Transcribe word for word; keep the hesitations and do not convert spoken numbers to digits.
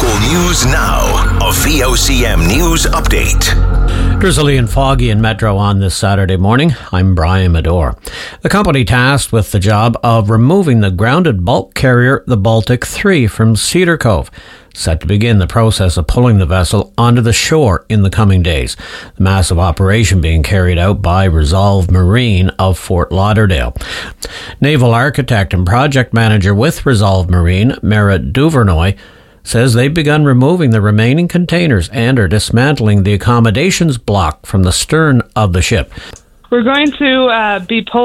Local news now. A V O C M News Update. Drizzly and foggy in Metro on this Saturday morning. I'm Brian Medore. The company tasked with the job of removing the grounded bulk carrier, the Baltic three, from Cedar Cove, set to begin the process of pulling the vessel onto the shore in the coming days. The massive operation being carried out by Resolve Marine of Fort Lauderdale. Naval architect and project manager with Resolve Marine, Merritt Duvernoy, says they've begun removing the remaining containers and are dismantling the accommodations block from the stern of the ship. We're going to uh, be pulling